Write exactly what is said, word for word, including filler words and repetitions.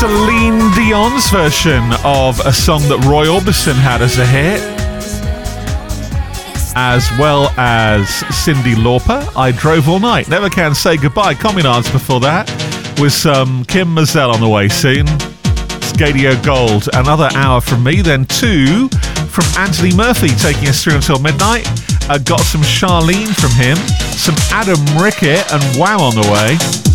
Celine Dion's version of a song that Roy Orbison had as a hit, as well as Cyndi Lauper, I Drove All Night. Never Can Say Goodbye. Communards before that, with some Kim Mazel on the way soon. Scadio Gold, another hour from me, then two from Anthony Murphy taking us through until midnight. Uh, got some Charlene from him, some Adam Rickett and Wow on the way.